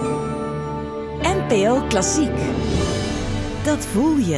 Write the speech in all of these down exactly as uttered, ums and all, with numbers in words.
N P O Klassiek. Dat voel je.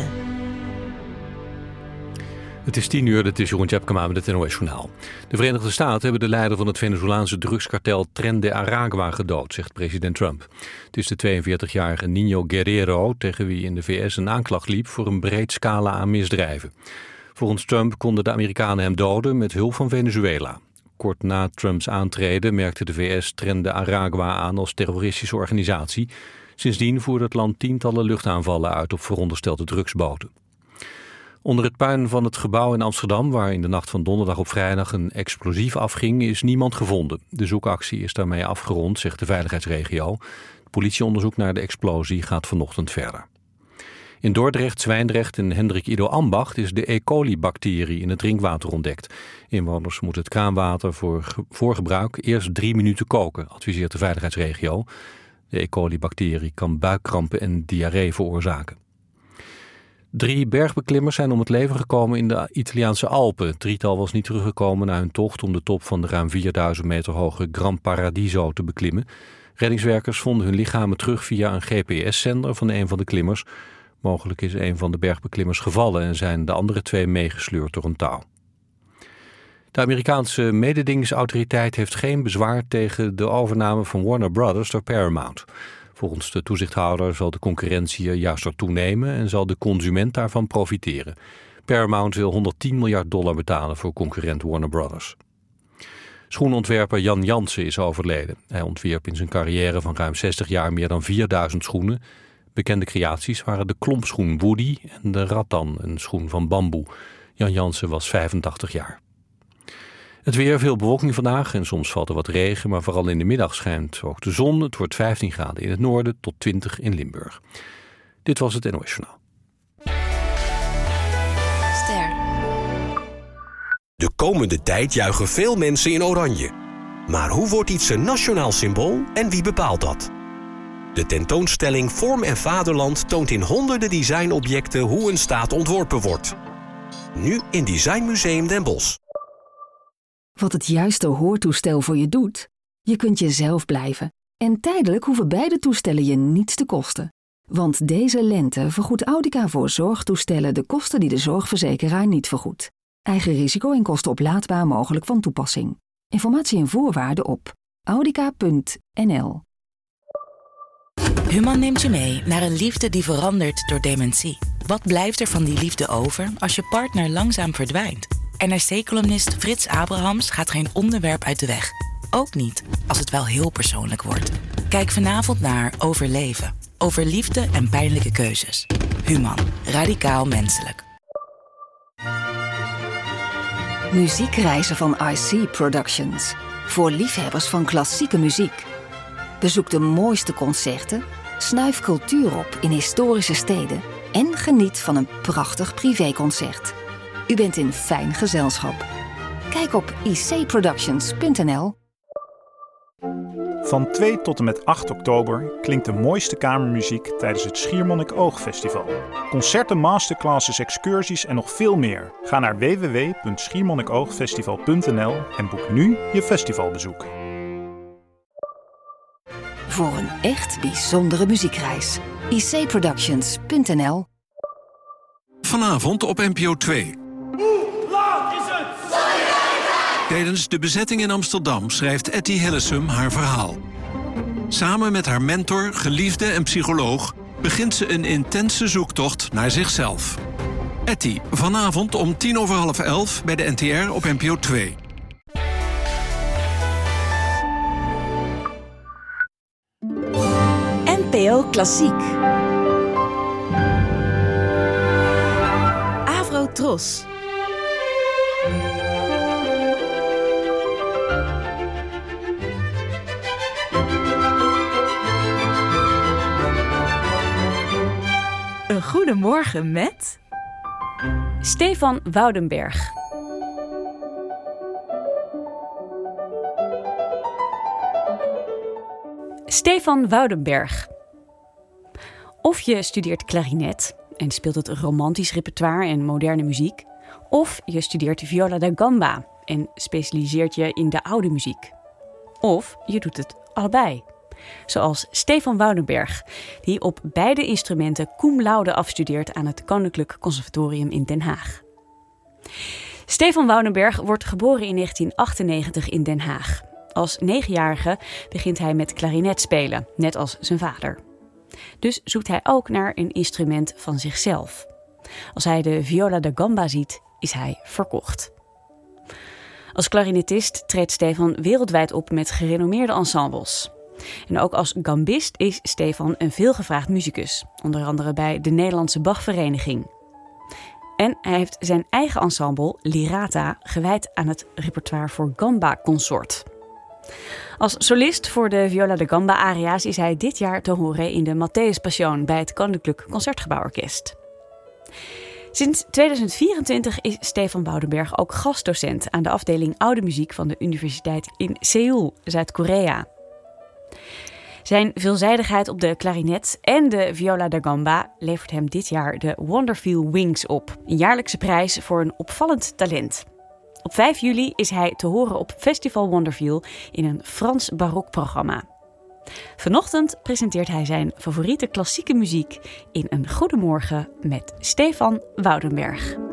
Het is tien uur, dit is Jeroen Tjepkema met het N O S-journaal. De Verenigde Staten hebben de leider van het Venezolaanse drugskartel Tren de Aragua gedood, zegt president Trump. Het is de tweeënveertigjarige Nino Guerrero, tegen wie in de V S een aanklacht liep voor een breed scala aan misdrijven. Volgens Trump konden de Amerikanen hem doden met hulp van Venezuela. Kort na Trumps aantreden merkte de V S Tren de Aragua aan als terroristische organisatie. Sindsdien voerde het land tientallen luchtaanvallen uit op veronderstelde drugsboten. Onder het puin van het gebouw in Amsterdam, waar in de nacht van donderdag op vrijdag een explosief afging, is niemand gevonden. De zoekactie is daarmee afgerond, zegt de veiligheidsregio. Het politieonderzoek naar de explosie gaat vanochtend verder. In Dordrecht, Zwijndrecht en Hendrik Ido Ambacht is de E. coli-bacterie in het drinkwater ontdekt. Inwoners moeten het kraanwater voor, voor gebruik eerst drie minuten koken, adviseert de veiligheidsregio. De E. coli-bacterie kan buikkrampen en diarree veroorzaken. Drie bergbeklimmers zijn om het leven gekomen in de Italiaanse Alpen. Het drietal was niet teruggekomen na hun tocht om de top van de ruim vierduizend meter hoge Gran Paradiso te beklimmen. Reddingswerkers vonden hun lichamen terug via een G P S-zender van een van de klimmers. Mogelijk is een van de bergbeklimmers gevallen en zijn de andere twee meegesleurd door een touw. De Amerikaanse mededingingsautoriteit heeft geen bezwaar tegen de overname van Warner Brothers door Paramount. Volgens de toezichthouder zal de concurrentie er juist door toenemen en zal de consument daarvan profiteren. Paramount wil honderdtien miljard dollar betalen voor concurrent Warner Brothers. Schoenontwerper Jan Jansen is overleden. Hij ontwierp in zijn carrière van ruim zestig jaar meer dan vierduizend schoenen. Bekende creaties waren de klompschoen Woody en de Rattan, een schoen van bamboe. Jan Jansen was vijfentachtig jaar. Het weer, veel bewolking vandaag en soms valt er wat regen, maar vooral in de middag schijnt ook de zon. Het wordt vijftien graden in het noorden tot twintig in Limburg. Dit was het N O S-journaal. Ster. De komende tijd juichen veel mensen in oranje. Maar hoe wordt iets een nationaal symbool en wie bepaalt dat? De tentoonstelling Vorm en Vaderland toont in honderden designobjecten hoe een staat ontworpen wordt. Nu in Designmuseum Den Bosch. Wat het juiste hoortoestel voor je doet? Je kunt jezelf blijven. En tijdelijk hoeven beide toestellen je niets te kosten. Want deze lente vergoedt Audica voor zorgtoestellen de kosten die de zorgverzekeraar niet vergoedt. Eigen risico en kosten oplaadbaar mogelijk van toepassing. Informatie en voorwaarden op audica punt n l. Human neemt je mee naar een liefde die verandert door dementie. Wat blijft er van die liefde over als je partner langzaam verdwijnt? N R C-columnist Frits Abrahams gaat geen onderwerp uit de weg. Ook niet als het wel heel persoonlijk wordt. Kijk vanavond naar Overleven. Over liefde en pijnlijke keuzes. Human. Radicaal menselijk. Muziekreizen van I C Productions. Voor liefhebbers van klassieke muziek. Bezoek de mooiste concerten, snuif cultuur op in historische steden en geniet van een prachtig privéconcert. U bent in fijn gezelschap. Kijk op i c productions punt n l. Van twee tot en met acht oktober klinkt de mooiste kamermuziek tijdens het Schiermonnikoog-festival. Concerten, masterclasses, excursies en nog veel meer. Ga naar w w w punt schiermonnikoogfestival punt n l en boek nu je festivalbezoek. Voor een echt bijzondere muziekreis. i c productions punt n l. Vanavond op N P O twee. Hoe laat is het? Tijdens de bezetting in Amsterdam schrijft Etty Hillesum haar verhaal. Samen met haar mentor, geliefde en psycholoog begint ze een intense zoektocht naar zichzelf. Etty, vanavond om tien over half elf bij de N T R op N P O twee. N P O Klassiek. Avro Tros. Een goedemorgen met Stefan Woudenberg. Stefan Woudenberg. Of je studeert klarinet en speelt het romantisch repertoire en moderne muziek, of je studeert viola da gamba en specialiseert je in de oude muziek. Of je doet het allebei. Zoals Stefan Woudenberg, die op beide instrumenten cum laude afstudeert aan het Koninklijk Conservatorium in Den Haag. Stefan Woudenberg wordt geboren in negentien achtennegentig in Den Haag. Als negenjarige begint hij met klarinet spelen, net als zijn vader. Dus zoekt hij ook naar een instrument van zichzelf. Als hij de viola da gamba ziet, is hij verkocht. Als klarinetist treedt Stefan wereldwijd op met gerenommeerde ensembles. En ook als gambist is Stefan een veelgevraagd muzikus, onder andere bij de Nederlandse Bachvereniging. En hij heeft zijn eigen ensemble, Lirata, gewijd aan het repertoire voor gamba-consort. Als solist voor de viola da gamba aria's is hij dit jaar te horen in de Matthäus Passion bij het Koninklijk Concertgebouworkest. Sinds tweeduizend vierentwintig is Stefan Woudenberg ook gastdocent aan de afdeling Oude Muziek van de Universiteit in Seoul, Zuid-Korea. Zijn veelzijdigheid op de klarinet en de viola da gamba levert hem dit jaar de Wonderfeel Wings op, een jaarlijkse prijs voor een opvallend talent. Op vijf juli is hij te horen op Festival Wonderfeel in een Frans barokprogramma. Vanochtend presenteert hij zijn favoriete klassieke muziek in een Goedemorgen met Stefan Woudenberg.